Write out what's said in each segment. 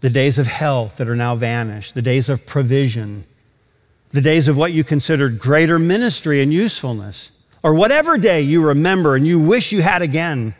the days of health that are now vanished, the days of provision, the days of what you considered greater ministry and usefulness, or whatever day you remember and you wish you had again.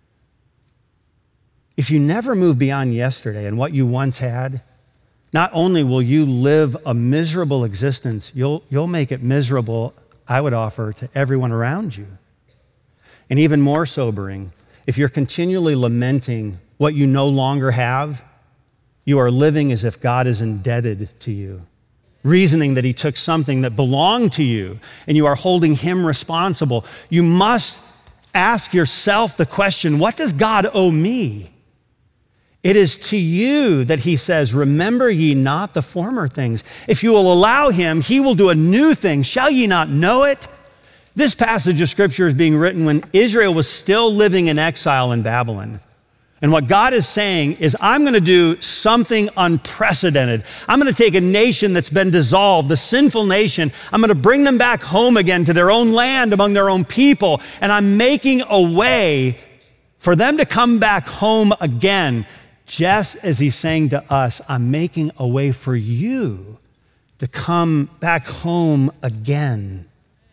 If you never move beyond yesterday and what you once had, not only will you live a miserable existence, you'll make it miserable, I would offer, to everyone around you. And even more sobering, if you're continually lamenting what you no longer have, you are living as if God is indebted to you, reasoning that he took something that belonged to you and you are holding him responsible. You must ask yourself the question, what does God owe me? It is to you that he says, remember ye not the former things. If you will allow him, he will do a new thing. Shall ye not know it? This passage of scripture is being written when Israel was still living in exile in Babylon. And what God is saying is, I'm going to do something unprecedented. I'm going to take a nation that's been dissolved, the sinful nation. I'm going to bring them back home again to their own land, among their own people. And I'm making a way for them to come back home again. Just as he's saying to us, I'm making a way for you to come back home again.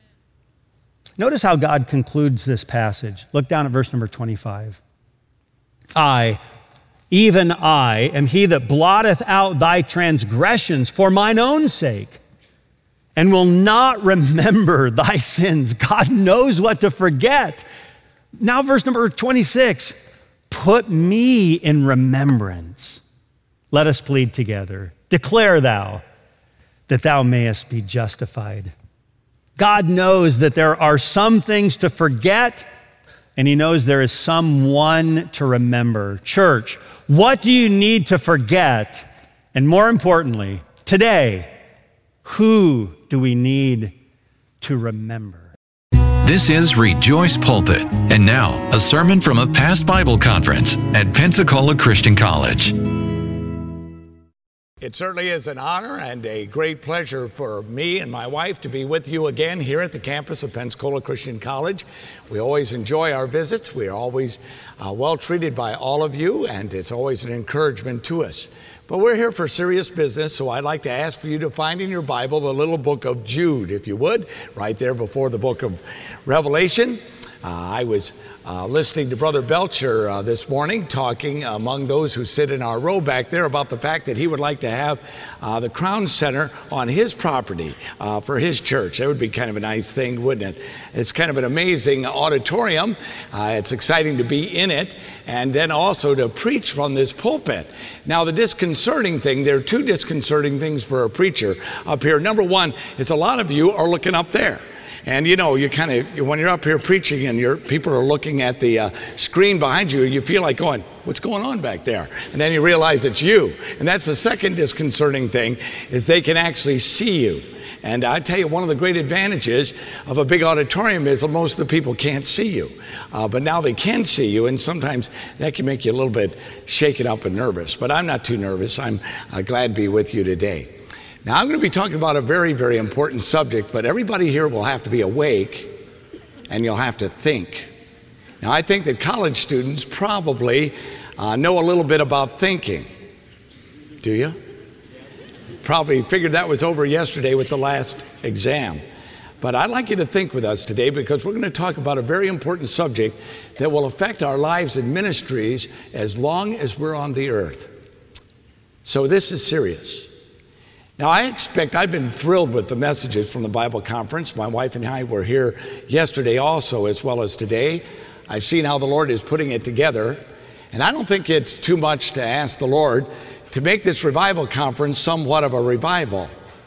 Notice how God concludes this passage. Look down at verse number 25. I, even I, am he that blotteth out thy transgressions for mine own sake, and will not remember thy sins. God knows what to forget. Now verse number 26, put me in remembrance. Let us plead together. Declare thou that thou mayest be justified. God knows that there are some things to forget, and he knows there is someone to remember. Church, what do you need to forget? And more importantly, today, who do we need to remember? This is Rejoice Pulpit. And now, a sermon from a past Bible conference at Pensacola Christian College. It certainly is an honor and a great pleasure for me and my wife to be with you again here at the campus of Pensacola Christian College. We always enjoy our visits. We are always well treated by all of you, and it's always an encouragement to us. But we're here for serious business, so I'd like to ask for you to find in your Bible the little book of Jude, if you would, right there before the book of Revelation. I was listening to Brother Belcher this morning, talking among those who sit in our row back there about the fact that he would like to have the Crown Center on his property for his church. That would be kind of a nice thing, wouldn't it? It's kind of an amazing auditorium. It's exciting to be in it, and then also to preach from this pulpit. Now, the disconcerting thing, there are two disconcerting things for a preacher up here. Number one is a lot of you are looking up there. And you know, you kind of, when you're up here preaching and people are looking at the screen behind you, you feel like going, what's going on back there? And then you realize it's you. And that's the second disconcerting thing, is they can actually see you. And I tell you, one of the great advantages of a big auditorium is that most of the people can't see you. But now they can see you, and sometimes that can make you a little bit shaken up and nervous. But I'm not too nervous. I'm glad to be with you today. Now, I'm going to be talking about a very, very important subject, but everybody here will have to be awake, and you'll have to think. Now, I think that college students probably know a little bit about thinking. Do you? Probably figured that was over yesterday with the last exam. But I'd like you to think with us today, because we're going to talk about a very important subject that will affect our lives and ministries as long as we're on the earth. So this is serious. Now, I've been thrilled with the messages from the Bible conference. My wife and I were here yesterday also, as well as today. I've seen how the Lord is putting it together. And I don't think it's too much to ask the Lord to make this revival conference somewhat of a revival.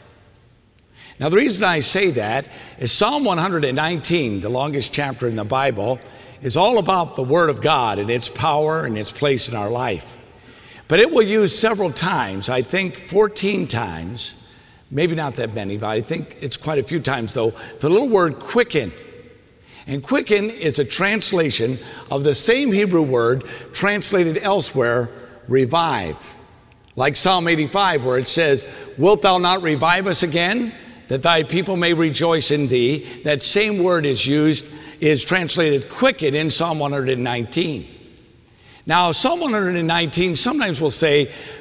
Now, the reason I say that is Psalm 119, the longest chapter in the Bible, is all about the Word of God and its power and its place in our life. But it will use several times, I think 14 times, maybe not that many, but I think it's quite a few times though, the little word quicken. And quicken is a translation of the same Hebrew word translated elsewhere, revive. Like Psalm 85, where it says, wilt thou not revive us again, that thy people may rejoice in thee? That same word is translated quicken in Psalm 119. Now, Psalm 119 sometimes will say